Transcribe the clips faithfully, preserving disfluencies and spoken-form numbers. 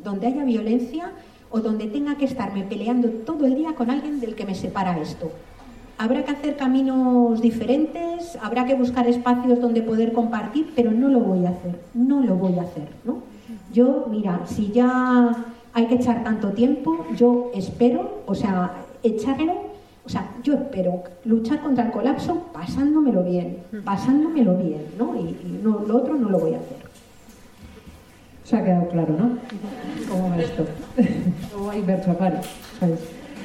donde haya violencia o donde tenga que estarme peleando todo el día con alguien del que me separa esto. Habrá que hacer caminos diferentes, habrá que buscar espacios donde poder compartir, pero no lo voy a hacer, no lo voy a hacer, ¿no? Yo, mira, si ya hay que echar tanto tiempo, yo espero, o sea, echarlo, o sea, yo espero luchar contra el colapso pasándomelo bien, pasándomelo bien, ¿no? Y, y no, lo otro no lo voy a hacer. Se ha quedado claro, ¿no? ¿Cómo va esto? ¿Cómo va Inverso Apari? ¿Sabes?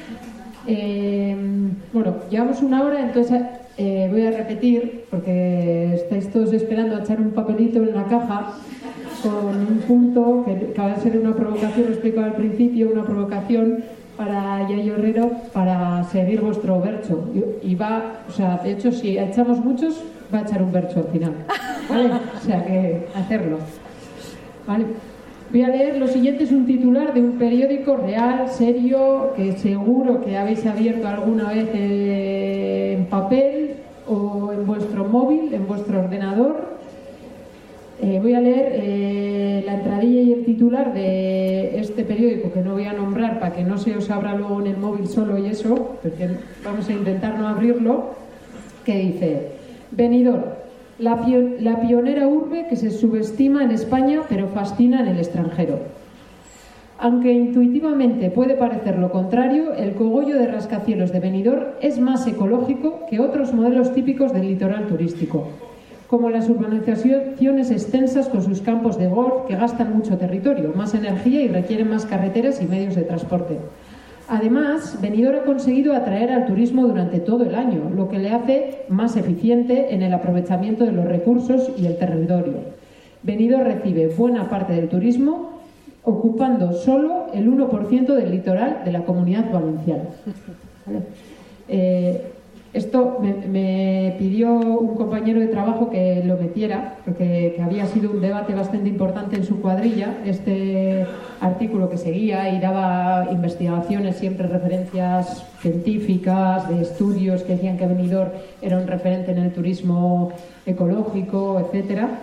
Eh, bueno, llevamos una hora, entonces eh, voy a repetir, porque estáis todos esperando a echar un papelito en la caja con un punto que, que va a ser una provocación, lo explicaba al principio, una provocación para Yayo Herrero para seguir vuestro bercho. Y, y va, o sea, de hecho, si echamos muchos, va a echar un bercho al final, ¿vale? O sea, que hacerlo. Vale. Voy a leer lo siguiente, es un titular de un periódico real, serio, que seguro que habéis abierto alguna vez en papel o en vuestro móvil, en vuestro ordenador. Eh, voy a leer eh, la entradilla y el titular de este periódico, que no voy a nombrar para que no se os abra luego en el móvil solo y eso, porque vamos a intentar no abrirlo, que dice: Benidorm, La, pio- la pionera urbe que se subestima en España pero fascina en el extranjero. Aunque intuitivamente puede parecer lo contrario, el cogollo de rascacielos de Benidorm es más ecológico que otros modelos típicos del litoral turístico, como las urbanizaciones extensas con sus campos de golf que gastan mucho territorio, más energía y requieren más carreteras y medios de transporte. Además, Benidorm ha conseguido atraer al turismo durante todo el año, lo que le hace más eficiente en el aprovechamiento de los recursos y el territorio. Benidorm recibe buena parte del turismo, ocupando solo el uno por ciento del litoral de la Comunidad Valenciana. ¿Vale? Eh, esto me, me pidió un compañero de trabajo que lo metiera, porque que había sido un debate bastante importante en su cuadrilla, este artículo que seguía y daba investigaciones, siempre referencias científicas, de estudios que decían que Benidorm era un referente en el turismo ecológico, etcétera.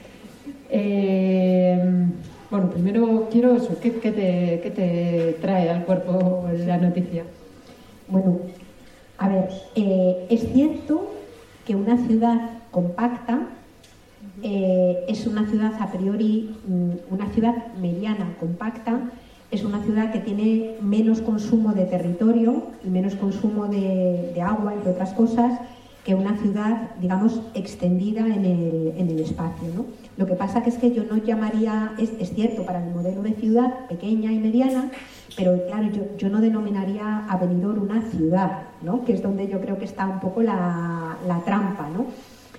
Eh, bueno, primero quiero eso, ¿qué, qué, te, ¿qué te trae al cuerpo la noticia? Bueno, a ver, eh, es cierto que una ciudad compacta eh, es una ciudad a priori, una ciudad mediana compacta, es una ciudad que tiene menos consumo de territorio y menos consumo de, de agua, entre otras cosas, que una ciudad, digamos, extendida en el, en el espacio, ¿no? Lo que pasa que es que yo no llamaría, es, es cierto, para el modelo de ciudad pequeña y mediana, pero claro, yo, yo no denominaría a Benidorm una ciudad, ¿no? Que es donde yo creo que está un poco la, la trampa, ¿no?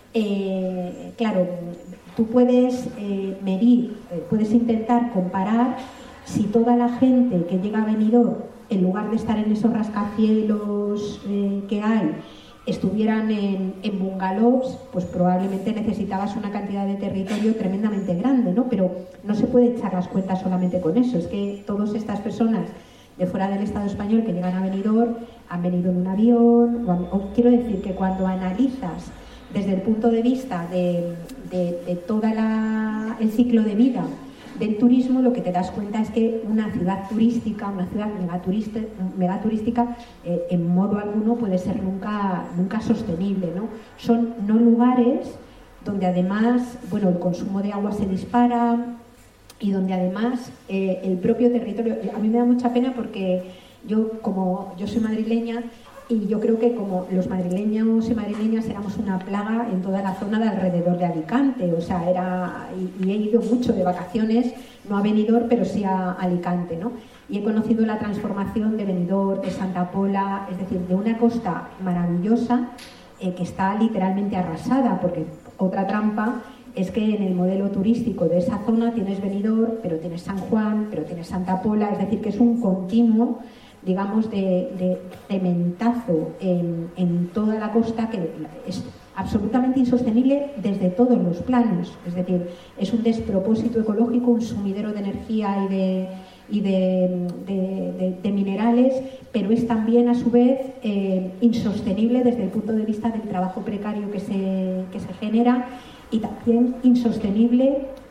Eh, claro, tú puedes eh, medir, eh, puedes intentar comparar si toda la gente que llega a Benidorm, en lugar de estar en esos rascacielos eh, que hay, estuvieran en, en bungalows, pues probablemente necesitabas una cantidad de territorio tremendamente grande, ¿no? Pero no se puede echar las cuentas solamente con eso, es que todas estas personas de fuera del Estado español que llegan a Benidorm han venido en un avión, o, o quiero decir que cuando analizas desde el punto de vista de, de, de todo el ciclo de vida del turismo, lo que te das cuenta es que una ciudad turística, una ciudad megaturística, megaturística eh, en modo alguno puede ser nunca, nunca sostenible, ¿no? Son no lugares donde además, bueno, el consumo de agua se dispara y donde además eh, el propio territorio, a mí me da mucha pena porque yo, como yo soy madrileña, y yo creo que como los madrileños y madrileñas éramos una plaga en toda la zona de alrededor de Alicante, o sea, era, y, y he ido mucho de vacaciones, no a Benidorm, pero sí a Alicante, ¿no? Y he conocido la transformación de Benidorm, de Santa Pola, es decir, de una costa maravillosa eh, que está literalmente arrasada, porque otra trampa es que en el modelo turístico de esa zona tienes Benidorm, pero tienes San Juan, pero tienes Santa Pola, es decir, que es un continuo, digamos, de, de cementazo en, en toda la costa que es absolutamente insostenible desde todos los planos. Es decir, es un despropósito ecológico, un sumidero de energía y de, y de, de, de, de minerales, pero es también a su vez eh, insostenible desde el punto de vista del trabajo precario que se, que se genera y también insostenible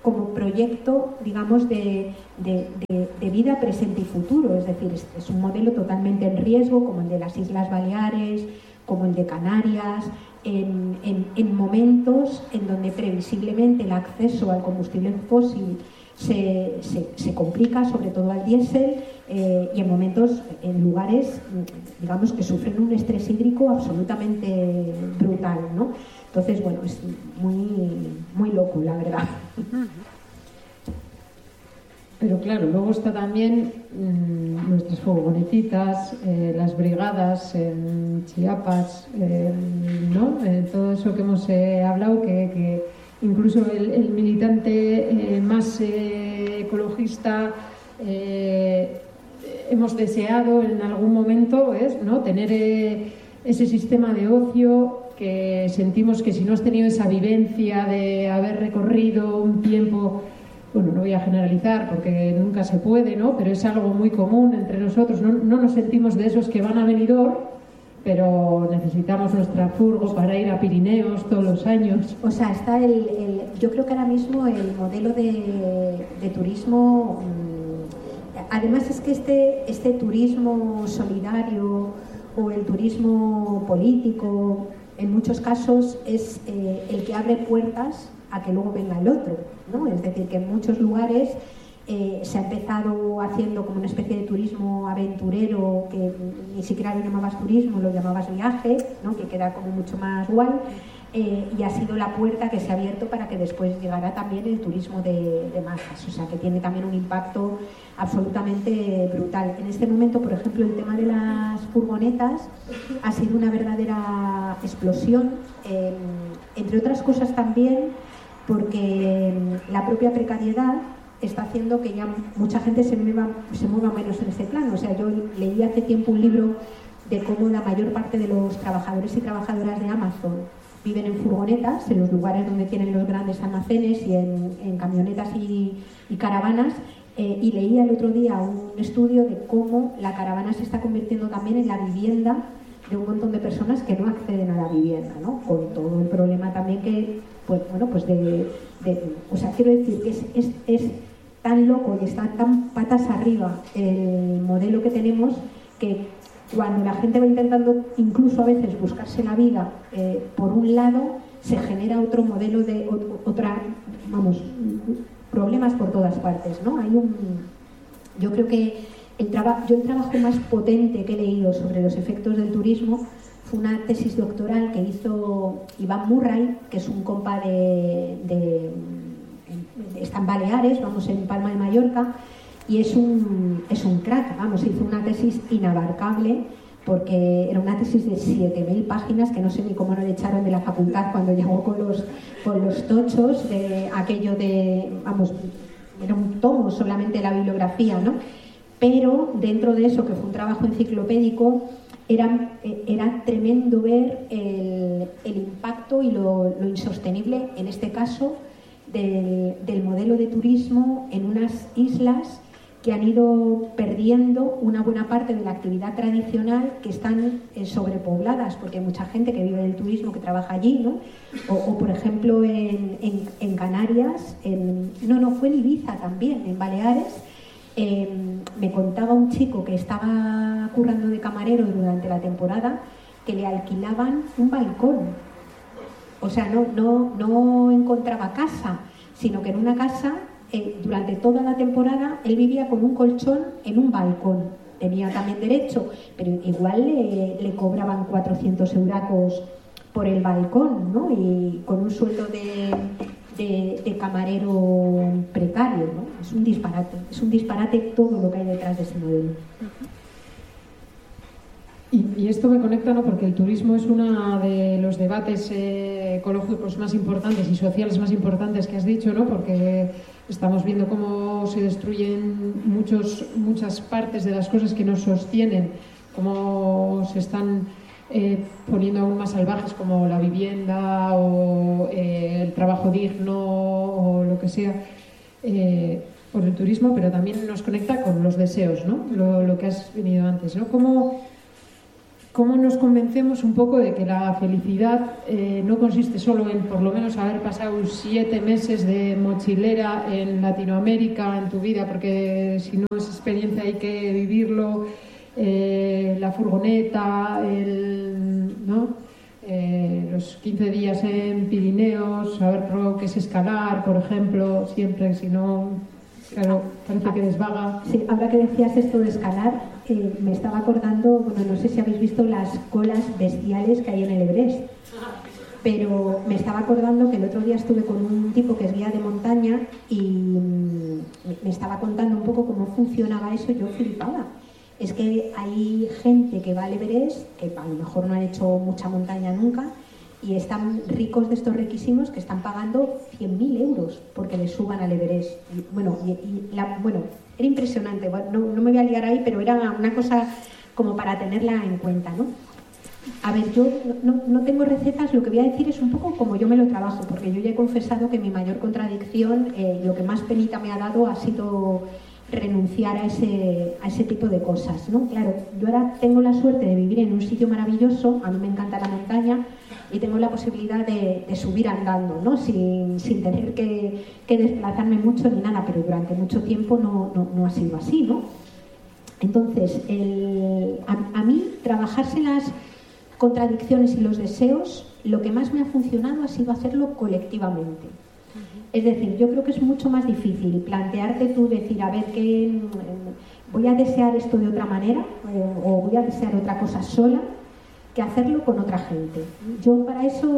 como proyecto, digamos, de, de, de, de vida presente y futuro. Es decir, es, es un modelo totalmente en riesgo, como el de las Islas Baleares, como el de Canarias, en, en, en momentos en donde previsiblemente el acceso al combustible fósil se, se, se complica, sobre todo al diésel, eh, y en momentos, en lugares, digamos, que sufren un estrés hídrico absolutamente brutal, ¿no? Entonces, bueno, es muy, muy loco, la verdad. Pero claro, luego está también mmm, nuestras furgonetitas, eh, las brigadas en Chiapas, eh, ¿no? Eh, todo eso que hemos eh, hablado, que, que incluso el, el militante eh, más eh, ecologista eh, hemos deseado en algún momento, es, ¿no? Tener eh, ese sistema de ocio que sentimos que si no has tenido esa vivencia de haber recorrido un tiempo, bueno, no voy a generalizar porque nunca se puede, ¿no? Pero es algo muy común entre nosotros. No, no nos sentimos de esos que van a Benidorm, pero necesitamos nuestra furgo para ir a Pirineos todos los años. O sea, está el, el yo creo que ahora mismo el modelo de, de turismo, además es que este, este turismo solidario o el turismo político, en muchos casos es eh, el que abre puertas a que luego venga el otro, ¿no? Es decir, que en muchos lugares eh, se ha empezado haciendo como una especie de turismo aventurero, que ni siquiera lo llamabas turismo, lo llamabas viaje, ¿no? Que queda como mucho más guay, eh, y ha sido la puerta que se ha abierto para que después llegara también el turismo de, de masas, o sea, que tiene también un impacto absolutamente brutal. En este momento, por ejemplo, el tema de las furgonetas ha sido una verdadera explosión, eh, entre otras cosas también porque la propia precariedad está haciendo que ya mucha gente se mueva, se mueva menos en ese plano. O sea, yo leí hace tiempo un libro de cómo la mayor parte de los trabajadores y trabajadoras de Amazon viven en furgonetas, en los lugares donde tienen los grandes almacenes y en, en camionetas y, y caravanas. Eh, y leía el otro día un estudio de cómo la caravana se está convirtiendo también en la vivienda de un montón de personas que no acceden a la vivienda, ¿no? Con todo el problema también que, pues bueno, pues de, de o sea, quiero decir que es, es, es tan loco y está tan patas arriba el modelo que tenemos que cuando la gente va intentando incluso a veces buscarse la vida eh, por un lado, se genera otro modelo de otra, vamos, problemas por todas partes, ¿no? Hay un, yo creo que el trabajo, yo el trabajo más potente que he leído sobre los efectos del turismo fue una tesis doctoral que hizo Iván Murray, que es un compa de, de, de está en Baleares, vamos, en Palma de Mallorca, y es un, es un crack, vamos, hizo una tesis inabarcable porque era una tesis de siete mil páginas que no sé ni cómo no le echaron de la facultad cuando llegó con los, con los tochos de aquello de, vamos, era un tomo solamente la bibliografía, ¿no? Pero dentro de eso, que fue un trabajo enciclopédico, era, era tremendo ver el, el impacto y lo, lo insostenible, en este caso, del, del modelo de turismo en unas islas que han ido perdiendo una buena parte de la actividad tradicional, que están eh, sobrepobladas, porque hay mucha gente que vive del turismo, que trabaja allí, ¿no? O, o por ejemplo, en, en, en Canarias, en, no, no, fue en Ibiza también, en Baleares. Eh, me contaba un chico que estaba currando de camarero durante la temporada que le alquilaban un balcón. O sea, no, no, no encontraba casa, sino que en una casa, eh, durante toda la temporada, él vivía con un colchón en un balcón. Tenía también derecho, pero igual le, le cobraban cuatrocientos euracos por el balcón, ¿no? Y con un sueldo de... De, de camarero precario, ¿no? Es un disparate, es un disparate todo lo que hay detrás de ese modelo. Y, y esto me conecta, ¿no? Porque el turismo es uno de los debates eh, ecológicos más importantes y sociales más importantes que has dicho, ¿no? Porque estamos viendo cómo se destruyen muchos, muchas partes de las cosas que nos sostienen, cómo se están Eh, poniendo aún más salvajes, como la vivienda o eh, el trabajo digno o lo que sea, eh, por el turismo, pero también nos conecta con los deseos, ¿no? Lo, lo que has venido antes, ¿no? ¿Cómo, ¿cómo nos convencemos un poco de que la felicidad eh, no consiste solo en, por lo menos, haber pasado siete meses de mochilera en Latinoamérica en tu vida, porque si no es experiencia hay que vivirlo, eh, la furgoneta, el, ¿no? eh, los quince días en Pirineos, haber probado qué es escalar, por ejemplo, siempre, si no, claro, parece que desvaga. Sí, ahora que decías esto de escalar, Eh, me estaba acordando, bueno, no sé si habéis visto las colas bestiales que hay en el Everest, pero me estaba acordando que el otro día estuve con un tipo que es guía de montaña y me estaba contando un poco cómo funcionaba eso y yo flipaba. Es que hay gente que va al Everest, que a lo mejor no han hecho mucha montaña nunca, y están ricos de estos riquísimos que están pagando cien mil euros porque les suban al Everest. Y, bueno, y, y la, bueno, era impresionante, bueno, no, no me voy a liar ahí, pero era una cosa como para tenerla en cuenta, ¿no? A ver, yo no, no tengo recetas, lo que voy a decir es un poco como yo me lo trabajo, porque yo ya he confesado que mi mayor contradicción, eh, lo que más penita me ha dado ha sido renunciar a ese, a ese tipo de cosas, ¿no? Claro, yo ahora tengo la suerte de vivir en un sitio maravilloso, a mí me encanta la montaña, y tengo la posibilidad de, de subir andando, ¿no? sin, sin tener que, que desplazarme mucho ni nada, pero durante mucho tiempo no, no, no ha sido así, ¿no? Entonces, el, a, a mí trabajarse las contradicciones y los deseos, lo que más me ha funcionado ha sido hacerlo colectivamente. Es decir, yo creo que es mucho más difícil plantearte tú, decir, a ver, ¿qué, voy a desear esto de otra manera o voy a desear otra cosa sola, que hacerlo con otra gente. Yo para eso,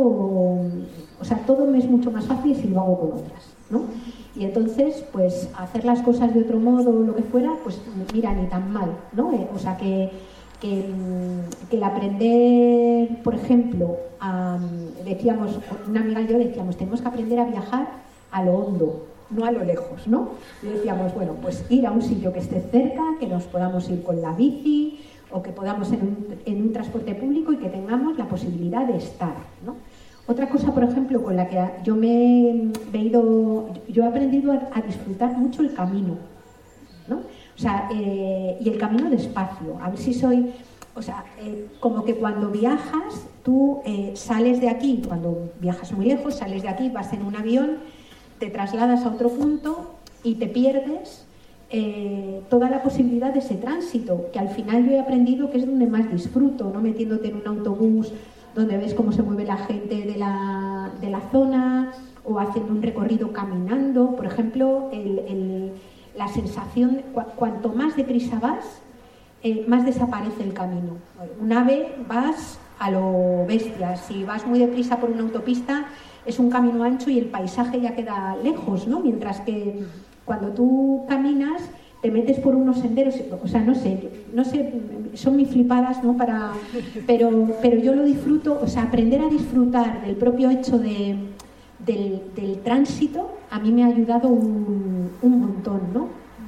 o sea, todo me es mucho más fácil si lo hago con otras, ¿no? Y entonces, pues, hacer las cosas de otro modo o lo que fuera, pues, mira, ni tan mal, ¿no? Eh, o sea, que, que, que el aprender, por ejemplo, a, decíamos, una amiga y yo decíamos, tenemos que aprender a viajar a lo hondo, no a lo lejos, ¿no? Y decíamos, bueno, pues ir a un sitio que esté cerca, que nos podamos ir con la bici, o que podamos en un, en un transporte público y que tengamos la posibilidad de estar, ¿no? Otra cosa, por ejemplo, con la que yo me he ido, yo he aprendido a, a disfrutar mucho el camino, ¿no? O sea, eh, y el camino despacio, a ver si soy, o sea, eh, como que cuando viajas, tú eh, sales de aquí, cuando viajas muy lejos, sales de aquí, vas en un avión, te trasladas a otro punto y te pierdes Eh, toda la posibilidad de ese tránsito, que al final yo he aprendido que es donde más disfruto, no metiéndote en un autobús donde ves cómo se mueve la gente de la, de la zona o haciendo un recorrido caminando. Por ejemplo, el, el, la sensación, cu cuanto más deprisa vas, eh, más desaparece el camino. Un ave vas a lo bestia, si vas muy deprisa por una autopista es un camino ancho y el paisaje ya queda lejos, ¿no? Mientras que cuando tú caminas, te metes por unos senderos, o sea, no sé, no sé, son mis flipadas, ¿no? Para, pero, pero yo lo disfruto, o sea, aprender a disfrutar del propio hecho de, del, del tránsito, a mí me ha ayudado un, un montón, ¿no?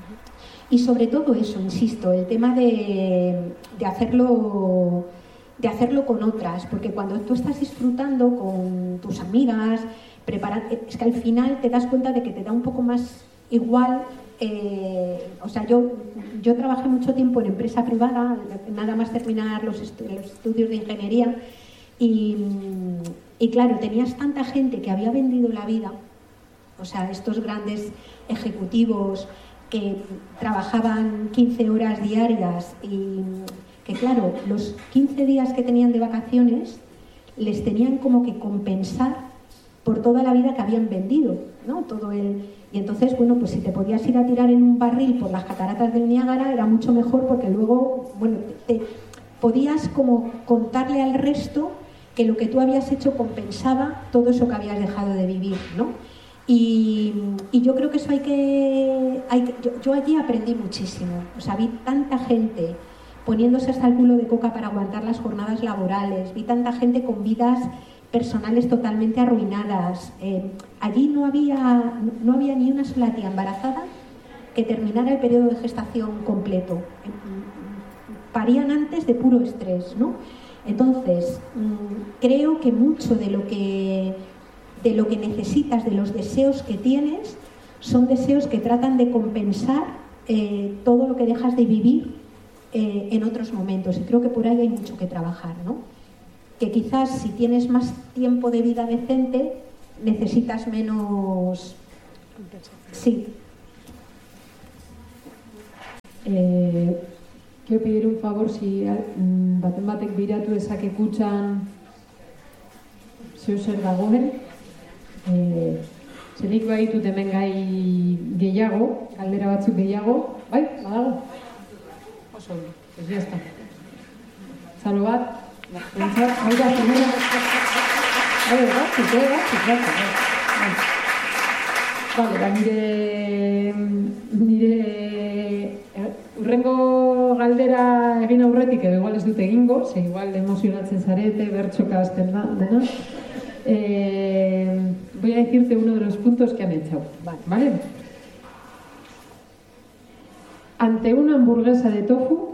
Y sobre todo eso, insisto, el tema de, de hacerlo, de hacerlo con otras, porque cuando tú estás disfrutando con tus amigas, preparar, es que al final te das cuenta de que te da un poco más igual, eh, o sea, yo, yo trabajé mucho tiempo en empresa privada, nada más terminar los, estu los estudios de ingeniería, y, y claro, tenías tanta gente que había vendido la vida, o sea, estos grandes ejecutivos que trabajaban quince horas diarias y que, claro, los quince días que tenían de vacaciones les tenían como que compensar por toda la vida que habían vendido, ¿no? Todo el... Y entonces, bueno, pues si te podías ir a tirar en un barril por las cataratas del Niágara era mucho mejor porque luego, bueno, te, te podías como contarle al resto que lo que tú habías hecho compensaba todo eso que habías dejado de vivir, ¿no? Y, y yo creo que eso hay que... Hay que yo, yo allí aprendí muchísimo, o sea, vi tanta gente poniéndose hasta el culo de coca para aguantar las jornadas laborales, vi tanta gente con vidas personales totalmente arruinadas. Eh, allí no había, no había ni una sola tía embarazada que terminara el periodo de gestación completo. Parían antes de puro estrés, ¿no? Entonces, mmm, creo que mucho de lo que, de lo que necesitas, de los deseos que tienes, son deseos que tratan de compensar eh, todo lo que dejas de vivir eh, en otros momentos, y creo que por ahí hay mucho que trabajar, ¿no? Que quizás si tienes más tiempo de vida decente, necesitas menos... Sí. Eh, quiero pedir un favor, si mm, baten batek biratu dezakekutxan zeu zer dagoen, eh, zenik baditut hemen gai gehiago, galdera batzuk gehiago, bai, badago? Oso, pues ya está. Zalo bat, pentsat, bai da, primera, bai, batzuk, eh, batzuk, batzuk, bai. Vale, ba, nire, nire, urrengo galdera egin aurretik, edo igual ez dut egingo, ze igual emozionatzen zarete, bertxoka azten da, dena. Eh, voy a decirte uno de los puntos que han echado, ¿vale? Ante una hamburguesa de tofu...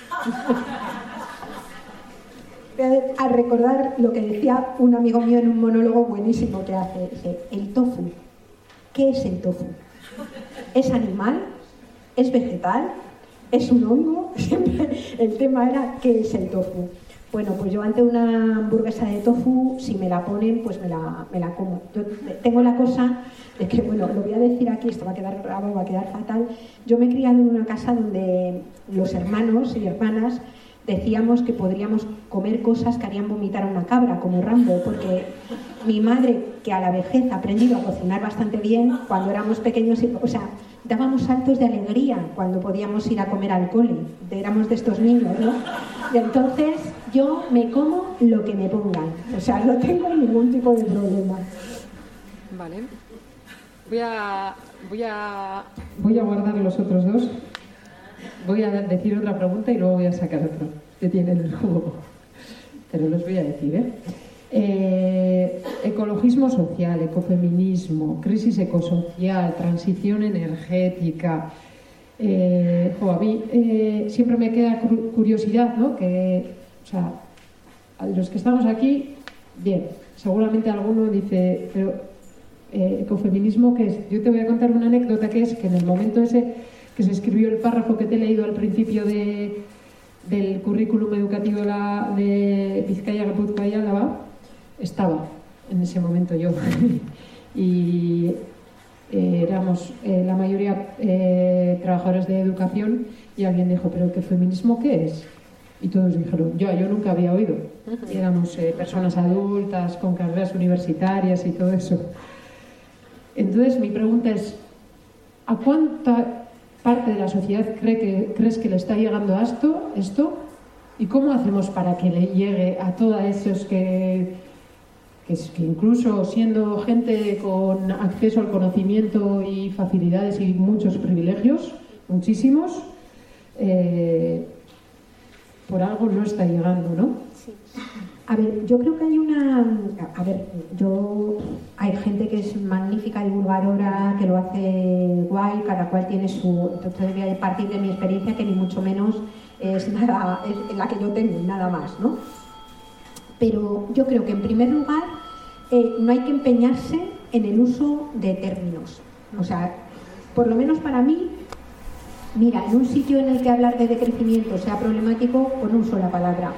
A recordar lo que decía un amigo mío en un monólogo buenísimo que hace, dice, el tofu. ¿Qué es el tofu? ¿Es animal? ¿Es vegetal? ¿Es un hongo? Siempre el tema era ¿qué es el tofu? Bueno, pues yo ante una hamburguesa de tofu, si me la ponen, pues me la, me la como. Yo tengo la cosa de que, bueno, lo voy a decir aquí, esto va a quedar grabado, va a quedar fatal. Yo me he criado en una casa donde los hermanos y hermanas decíamos que podríamos comer cosas que harían vomitar a una cabra, como Rambo, porque mi madre, que a la vejez ha aprendido a cocinar bastante bien, cuando éramos pequeños, o sea, dábamos saltos de alegría cuando podíamos ir a comer al cole, éramos de estos niños, ¿no? Y entonces yo me como lo que me pongan, o sea, no tengo ningún tipo de problema. Vale. Voy a, voy a, voy a guardar los otros dos. Voy a decir otra pregunta y luego voy a sacar otro que tiene el juego. Pero los voy a decir, ¿eh? Eh, ecologismo social, ecofeminismo, crisis ecosocial, transición energética. Eh, jo, a mí eh, siempre me queda curiosidad, ¿no? Que, o sea, a los que estamos aquí, bien, seguramente alguno dice, pero eh, ecofeminismo, ¿qué es? Yo te voy a contar una anécdota que es que en el momento ese que se escribió el párrafo que te he leído al principio de, del currículum educativo la, de Bizkaia, Gipuzkoa y Álava, estaba en ese momento yo. y eh, éramos eh, la mayoría eh, trabajadores de educación y alguien dijo, ¿pero qué feminismo qué es? Y todos dijeron, yo, yo nunca había oído. Y éramos eh, personas adultas con carreras universitarias y todo eso. Entonces mi pregunta es, ¿a cuánta parte de la sociedad cree que, crees que le está llegando a esto, esto? ¿Y cómo hacemos para que le llegue a todos esos que, que, que incluso siendo gente con acceso al conocimiento y facilidades y muchos privilegios, muchísimos, eh, por algo no está llegando, ¿no? Sí. A ver, yo creo que hay una... A ver, yo... Hay gente que es magnífica divulgadora, que lo hace guay, cada cual tiene su... Entonces voy a partir de mi experiencia, que ni mucho menos es nada, es la que yo tengo, nada más, ¿no? Pero yo creo que en primer lugar eh, no hay que empeñarse en el uso de términos. O sea, por lo menos para mí, mira, en un sitio en el que hablar de decrecimiento sea problemático, pon un sola palabra.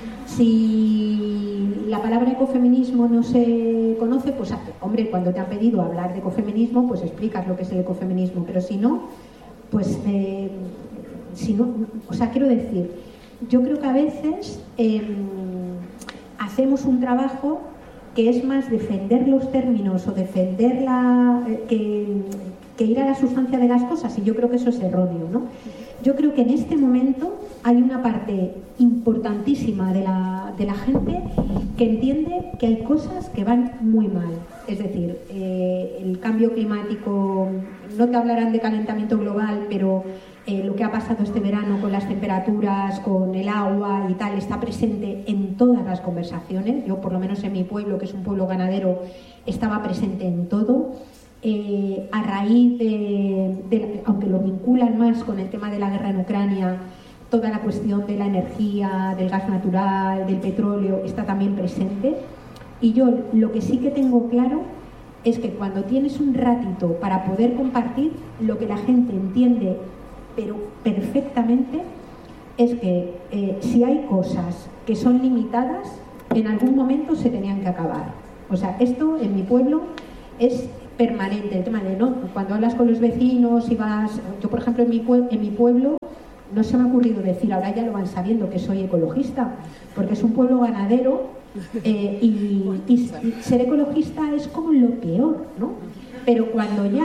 Si la palabra ecofeminismo no se conoce, pues hombre, cuando te han pedido hablar de ecofeminismo, pues explicas lo que es el ecofeminismo, pero si no, pues eh, si no, o sea, quiero decir, yo creo que a veces eh, hacemos un trabajo que es más defender los términos o defender la, eh, que, que ir a la sustancia de las cosas, y yo creo que eso es erróneo, ¿no? Yo creo que en este momento hay una parte importantísima de la, de la gente que entiende que hay cosas que van muy mal. Es decir, eh, el cambio climático, no te hablarán de calentamiento global, pero eh, lo que ha pasado este verano con las temperaturas, con el agua y tal, está presente en todas las conversaciones. Yo, por lo menos en mi pueblo, que es un pueblo ganadero, estaba presente en todo. Eh, a raíz de, de, aunque lo vinculan más con el tema de la guerra en Ucrania, toda la cuestión de la energía, del gas natural, del petróleo, está también presente. Y yo lo que sí que tengo claro es que cuando tienes un ratito para poder compartir, lo que la gente entiende, pero perfectamente, es que eh, si hay cosas que son limitadas, en algún momento se tenían que acabar. O sea, esto en mi pueblo es permanente, el tema de, ¿no? Cuando hablas con los vecinos y vas... Yo, por ejemplo, en mi, pue- en mi pueblo no se me ha ocurrido decir, ahora ya lo van sabiendo, que soy ecologista, porque es un pueblo ganadero eh, y, y ser ecologista es como lo peor, ¿no? Pero cuando ya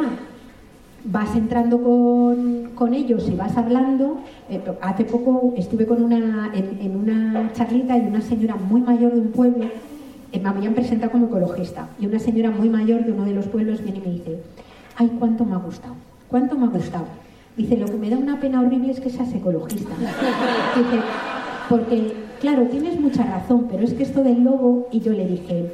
vas entrando con, con ellos y vas hablando, eh, hace poco estuve con una, en, en una charlita y una señora muy mayor de un pueblo, eh, me habían presentado como ecologista, y una señora muy mayor de uno de los pueblos viene y me dice, ay, cuánto me ha gustado, cuánto me ha gustado. Dice, lo que me da una pena horrible es que seas ecologista. Dice, porque, claro, tienes mucha razón, pero es que esto del lobo, y yo le dije,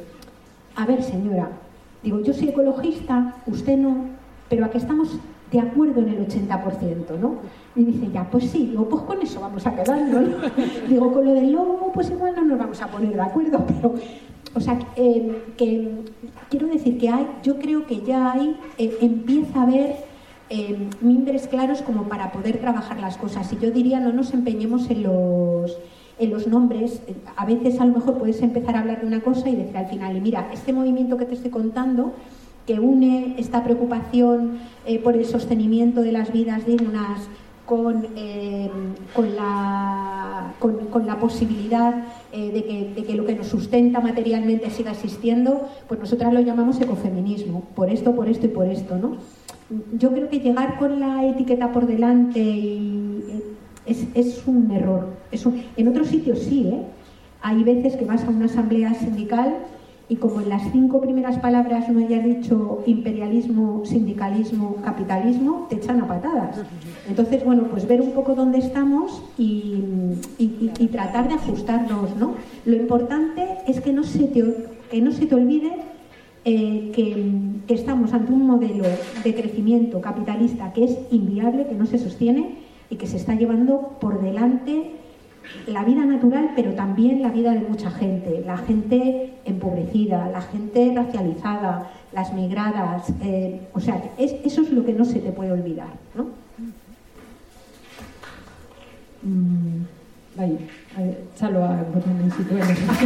a ver, señora, digo, yo soy ecologista, usted no, pero a que estamos de acuerdo en el ochenta por ciento, ¿no? Y dice, ya, pues sí, digo, pues con eso vamos a quedarnos, ¿no? Digo, con lo del lobo, pues igual no nos vamos a poner de acuerdo, pero, o sea, eh, que quiero decir que hay, yo creo que ya hay, eh, empieza a haber Eh, mimbres claros como para poder trabajar las cosas. Y yo diría, no nos empeñemos en los, en los nombres. A veces a lo mejor puedes empezar a hablar de una cosa y decir al final, y mira, este movimiento que te estoy contando, que une esta preocupación eh, por el sostenimiento de las vidas dignas con, eh, con, la, con, con la posibilidad eh, de, que, de que lo que nos sustenta materialmente siga existiendo, pues nosotras lo llamamos ecofeminismo, por esto, por esto y por esto, ¿no? Yo creo que llegar con la etiqueta por delante y es, es un error. Es un, en otros sitios sí, ¿eh? Hay veces que vas a una asamblea sindical y como en las cinco primeras palabras no hayas dicho imperialismo, sindicalismo, capitalismo, te echan a patadas. Entonces, bueno, pues ver un poco dónde estamos y, y, y, y tratar de ajustarnos, ¿no? Lo importante es que no se te, que no se te olvide Eh, que, que estamos ante un modelo de crecimiento capitalista que es inviable, que no se sostiene y que se está llevando por delante la vida natural, pero también la vida de mucha gente, la gente empobrecida, la gente racializada, las migradas, eh, o sea, es, eso es lo que no se te puede olvidar, ¿no? Mm, bai, txaloa botan zituen.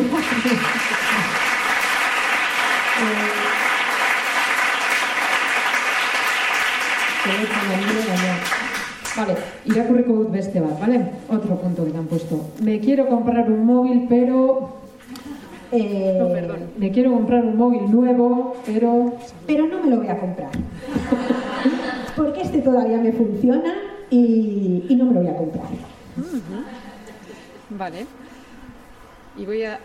Vale, irakurriko dut beste bat, ¿vale? Otro punto que te han puesto. Me quiero comprar un móvil, pero... Eh, no, perdón. Me quiero comprar un móvil nuevo, pero... Pero no me lo voy a comprar. Porque este todavía me funciona y, y no me lo voy a comprar. Uh-huh. Vale. Y voy a...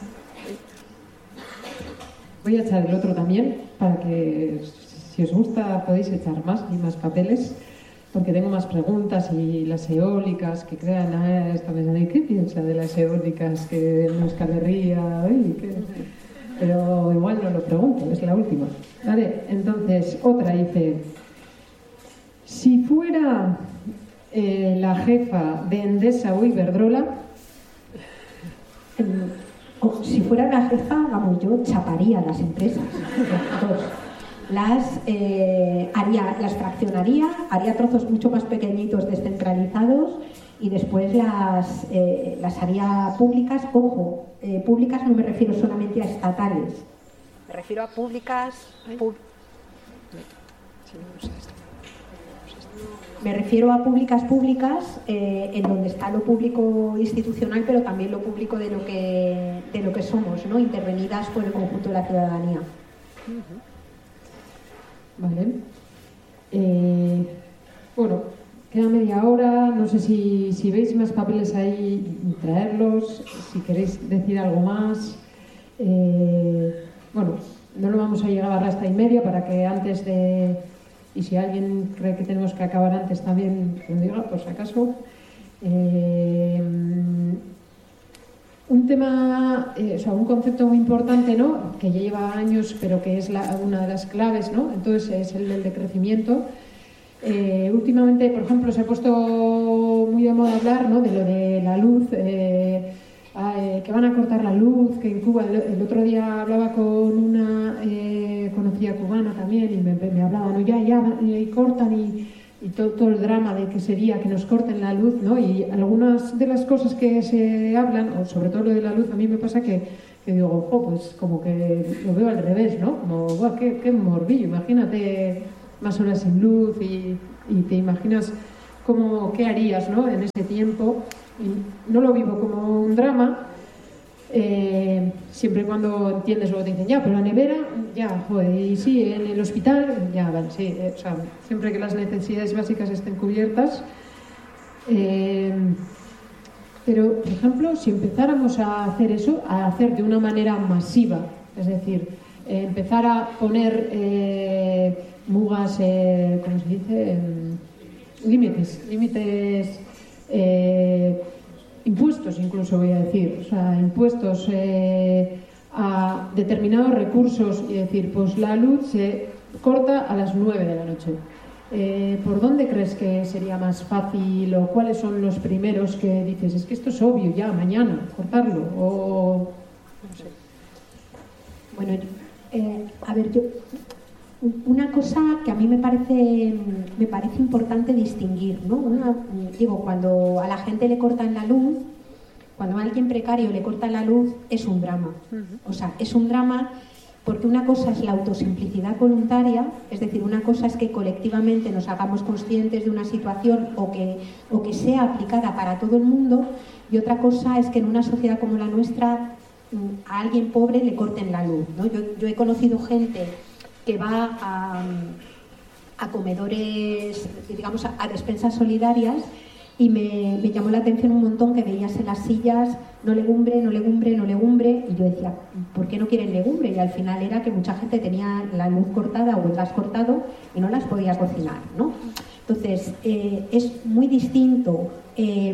Voy a echar el otro también, para que si os gusta podéis echar más y más papeles, porque tengo más preguntas y las eólicas que crean a esta mesa de ¿qué piensa de las eólicas que en Euskal Herria? Ay, ¿qué? Pero igual no lo pregunto, es la última. Vale, entonces otra dice, si fuera eh, la jefa de Endesa o Iberdrola, O si fuera la jefa, vamos, yo chaparía las empresas, dos. Las, eh, haría, las fraccionaría, haría trozos mucho más pequeñitos descentralizados y después las, eh, las haría públicas. Ojo, eh, públicas no me refiero solamente a estatales, me refiero a públicas... Pub... Me refiero a públicas públicas eh, en donde está lo público institucional, pero también lo público de lo que, de lo que somos, ¿no? Intervenidas por el conjunto de la ciudadanía. Uh-huh. Vale. Eh, bueno, queda media hora. No sé si, si veis más papeles ahí, traerlos. Si queréis decir algo más. Eh, bueno, no lo vamos a llegar a la hasta y media para que antes de... Y si alguien cree que tenemos que acabar antes también, que lo diga, por si acaso. Eh, un tema, eh, o sea, un concepto muy importante, ¿no? Que ya lleva años, pero que es la, una de las claves, ¿no? Entonces es el del decrecimiento. Eh, últimamente, por ejemplo, se ha puesto muy de moda hablar, ¿no? De lo de la luz, eh, eh, que van a cortar la luz, que en Cuba, el, el otro día hablaba con una eh, conocida cubana también y me, me hablaba, ¿no? Ya, ya, y cortan y y todo, todo el drama de que sería que nos corten la luz, ¿no? Y algunas de las cosas que se hablan, o sobre todo lo de la luz, a mí me pasa que, que digo, ojo, pues como que lo veo al revés, ¿no? Como, guau, qué, qué morbillo, imagínate más horas sin luz y, y te imaginas cómo, qué harías, ¿no? En ese tiempo. Y no lo vivo como un drama, eh, siempre y cuando entiendes, luego te dicen, ya, pero la nevera, ya, joder, y sí, en el hospital, ya, vale, sí, eh, o sea, siempre que las necesidades básicas estén cubiertas. Eh, pero, por ejemplo, si empezáramos a hacer eso, a hacer de una manera masiva, es decir, eh, empezar a poner eh, mugas, eh, ¿cómo se dice? Límites, límites, eh, impuestos incluso voy a decir, o sea, impuestos eh, a determinados recursos y decir, pues la luz se corta a las nueve de la noche. Eh, ¿Por dónde crees que sería más fácil o cuáles son los primeros que dices, es que esto es obvio ya, mañana, cortarlo? O no sé. Bueno, eh, a ver, yo... Una cosa que a mí me parece, me parece importante distinguir, ¿no? Una, digo, cuando a la gente le cortan la luz, cuando a alguien precario le cortan la luz, es un drama. O sea, es un drama porque una cosa es la autosimplicidad voluntaria, es decir, una cosa es que colectivamente nos hagamos conscientes de una situación o que, o que sea aplicada para todo el mundo, y otra cosa es que en una sociedad como la nuestra a alguien pobre le corten la luz, ¿no? Yo, yo he conocido gente que va a, a comedores, digamos, a, a despensas solidarias, y me, me llamó la atención un montón que veías en las sillas no legumbre, no legumbre, no legumbre, y yo decía, ¿por qué no quieren legumbre? Y al final era que mucha gente tenía la luz cortada o el gas cortado y no las podía cocinar, ¿no? Entonces, eh, es muy distinto eh,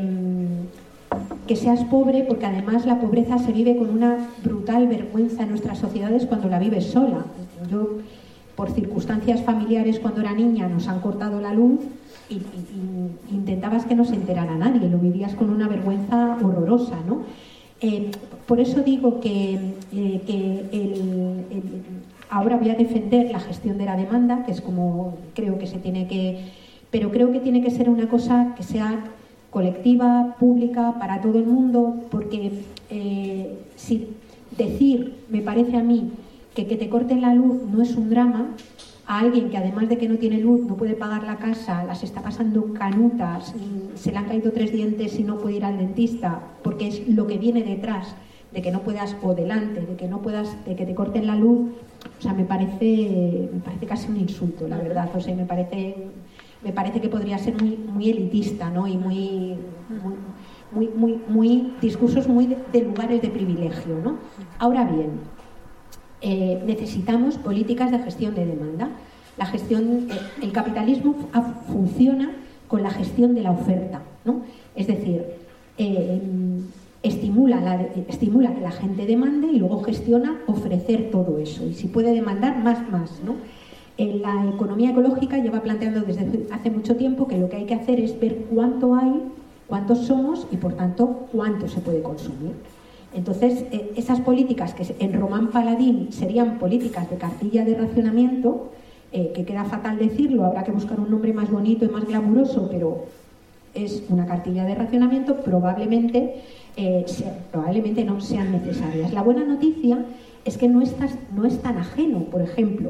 que seas pobre, porque además la pobreza se vive con una brutal vergüenza en nuestras sociedades cuando la vives sola. Yo, por circunstancias familiares, cuando era niña nos han cortado la luz y, y, y intentabas que no se enterara nadie, lo vivías con una vergüenza horrorosa, ¿no? Eh, por eso digo que, eh, que el, el, ahora voy a defender la gestión de la demanda, que es como creo que se tiene que... Pero creo que tiene que ser una cosa que sea colectiva, pública, para todo el mundo, porque eh, si decir, me parece a mí, que que te corten la luz no es un drama, a alguien que además de que no tiene luz, no puede pagar la casa, las está pasando canutas, se le han caído tres dientes y no puede ir al dentista, porque es lo que viene detrás de que no puedas, o delante, de que no puedas, de que te corten la luz, o sea, me parece, me parece casi un insulto, la verdad, o sea, me parece, me parece que podría ser muy, muy elitista, ¿no? Y muy, muy, muy, muy, muy discursos muy de, de lugares de privilegio, ¿no? Ahora bien, Eh, necesitamos políticas de gestión de demanda. La gestión, eh, el capitalismo funciona con la gestión de la oferta, ¿no? Es decir, eh, estimula, la, estimula que la gente demande y luego gestiona ofrecer todo eso. Y si puede demandar, más, más, ¿no? En la economía ecológica lleva planteando desde hace mucho tiempo que lo que hay que hacer es ver cuánto hay, cuántos somos y, por tanto, cuánto se puede consumir. Entonces, eh, esas políticas que en Román Paladín serían políticas de cartilla de racionamiento, eh, que queda fatal decirlo, habrá que buscar un nombre más bonito y más glamuroso, pero es una cartilla de racionamiento, probablemente, eh, sea, probablemente no sean necesarias. La buena noticia es que no, estás, no es tan ajeno. Por ejemplo,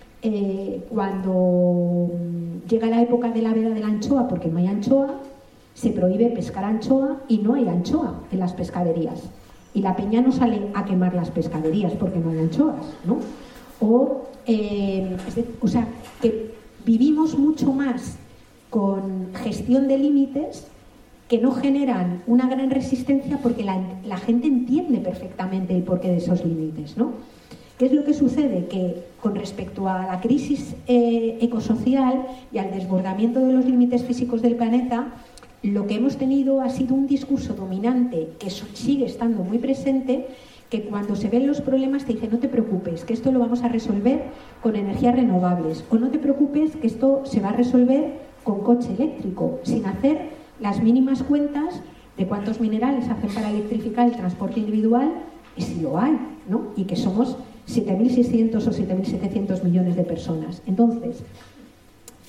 eh, cuando llega la época de la veda de la anchoa, porque no hay anchoa, se prohíbe pescar anchoa y no hay anchoa en las pescaderías. Y la peña no sale a quemar las pescaderías porque no hay anchoas, ¿no? O, eh, o sea, que vivimos mucho más con gestión de límites que no generan una gran resistencia porque la, la gente entiende perfectamente el porqué de esos límites, ¿no? ¿Qué es lo que sucede? Que con respecto a la crisis eh, ecosocial y al desbordamiento de los límites físicos del planeta, lo que hemos tenido ha sido un discurso dominante que sigue estando muy presente, que cuando se ven los problemas te dice no te preocupes, que esto lo vamos a resolver con energías renovables, o no te preocupes, que esto se va a resolver con coche eléctrico, sin hacer las mínimas cuentas de cuántos minerales hacen para electrificar el transporte individual, y si lo hay, ¿no? Y que somos siete mil seiscientos o siete mil setecientos millones de personas. Entonces,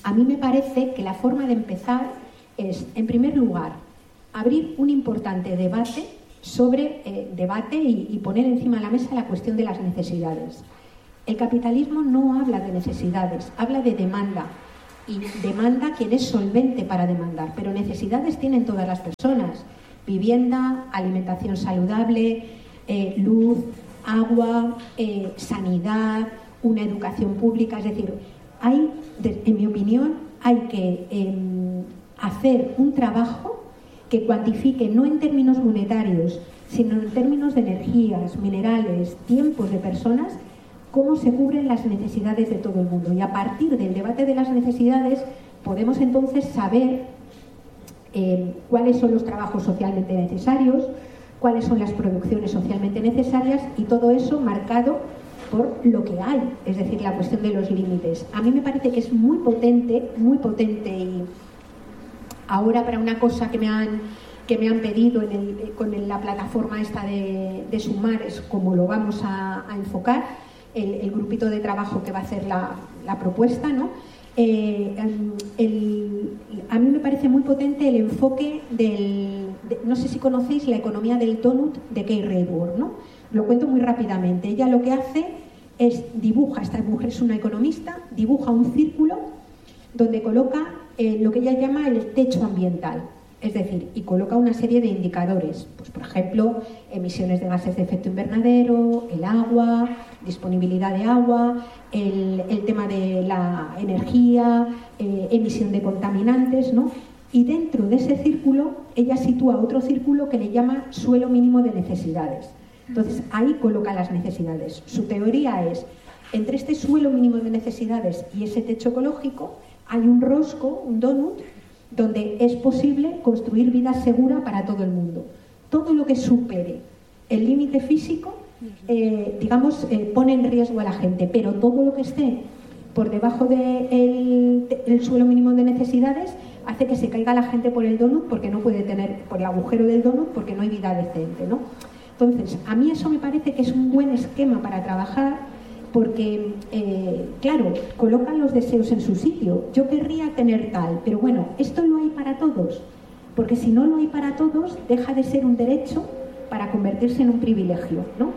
a mí me parece que la forma de empezar es, en primer lugar, abrir un importante debate sobre eh, debate y, y poner encima de la mesa la cuestión de las necesidades. El capitalismo no habla de necesidades, habla de demanda. Y demanda quien es solvente para demandar, pero necesidades tienen todas las personas: vivienda, alimentación saludable, eh, luz, agua, eh, sanidad, una educación pública. Es decir, hay, en mi opinión, hay que eh, hacer un trabajo que cuantifique no en términos monetarios, sino en términos de energías, minerales, tiempos de personas, cómo se cubren las necesidades de todo el mundo. Y a partir del debate de las necesidades podemos entonces saber eh, cuáles son los trabajos socialmente necesarios, cuáles son las producciones socialmente necesarias, y todo eso marcado por lo que hay, es decir, la cuestión de los límites. A mí me parece que es muy potente, muy potente, y ahora para una cosa que me han, que me han pedido en el, con la plataforma esta de, de Sumar, es cómo lo vamos a, a enfocar. El, el grupito de trabajo que va a hacer la, la propuesta, ¿no? Eh, el, a mí me parece muy potente el enfoque del... De, no sé si conocéis la economía del donut de Kay Raworth, ¿no? Lo cuento muy rápidamente. Ella lo que hace es dibuja, esta mujer es una economista, dibuja un círculo donde coloca eh, lo que ella llama el techo ambiental. Es decir, y coloca una serie de indicadores, pues por ejemplo, emisiones de gases de efecto invernadero, el agua, disponibilidad de agua, el, el tema de la energía, eh, emisión de contaminantes, ¿no? Y dentro de ese círculo, ella sitúa otro círculo que le llama suelo mínimo de necesidades. Entonces, ahí coloca las necesidades. Su teoría es, entre este suelo mínimo de necesidades y ese techo ecológico, hay un rosco, un donut, donde es posible construir vida segura para todo el mundo. Todo lo que supere el límite físico, eh, digamos, eh, pone en riesgo a la gente, pero todo lo que esté por debajo del de el suelo mínimo de necesidades hace que se caiga la gente por el donut, porque no puede tener, por el agujero del donut, porque no hay vida decente, ¿no? Entonces, a mí eso me parece que es un buen esquema para trabajar, porque, eh, claro, colocan los deseos en su sitio. Yo querría tener tal, pero bueno, esto lo hay para todos, porque si no lo hay para todos, deja de ser un derecho para convertirse en un privilegio, ¿no?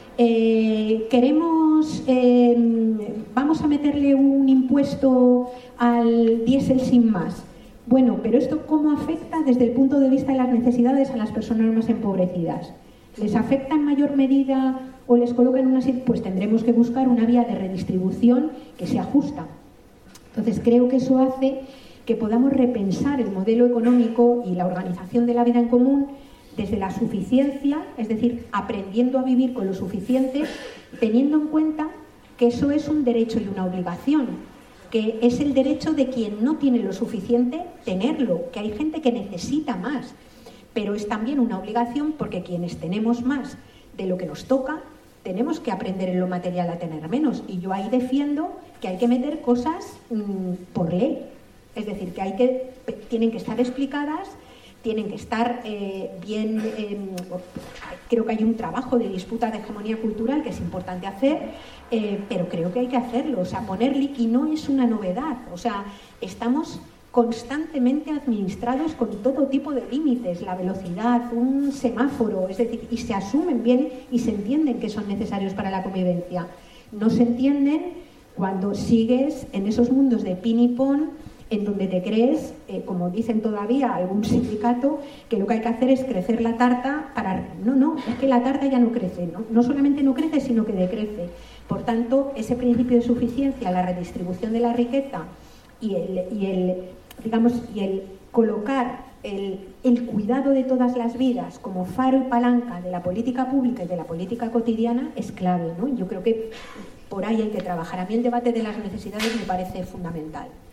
Eh, queremos, eh, vamos a meterle un impuesto al diésel sin más. Bueno, pero ¿esto cómo afecta desde el punto de vista de las necesidades a las personas más empobrecidas? ¿Les afecta en mayor medida o les coloca en una situación? Pues tendremos que buscar una vía de redistribución que sea justa. Entonces creo que eso hace que podamos repensar el modelo económico y la organización de la vida en común desde la suficiencia, es decir, aprendiendo a vivir con lo suficiente, teniendo en cuenta que eso es un derecho y una obligación, que es el derecho de quien no tiene lo suficiente tenerlo, que hay gente que necesita más, pero es también una obligación porque quienes tenemos más de lo que nos toca, tenemos que aprender en lo material a tener menos. Y yo ahí defiendo que hay que meter cosas mmm, por ley. Es decir, que hay que tienen que estar explicadas, tienen que estar eh, bien... Eh, creo que hay un trabajo de disputa de hegemonía cultural que es importante hacer, eh, pero creo que hay que hacerlo. O sea, poner L I C I no es una novedad. O sea, estamos constantemente administrados con todo tipo de límites, la velocidad, un semáforo, es decir, y se asumen bien y se entienden que son necesarios para la convivencia. No se entienden cuando sigues en esos mundos de pin y pon, en donde te crees, eh, como dicen todavía algún sindicato, que lo que hay que hacer es crecer la tarta para... No, no, es que la tarta ya no crece, ¿no? No solamente no crece, sino que decrece. Por tanto, ese principio de suficiencia, la redistribución de la riqueza y el... Y el digamos, y el colocar el, el cuidado de todas las vidas como faro y palanca de la política pública y de la política cotidiana es clave, ¿no? Yo creo que por ahí hay que trabajar. A mí el debate de las necesidades me parece fundamental.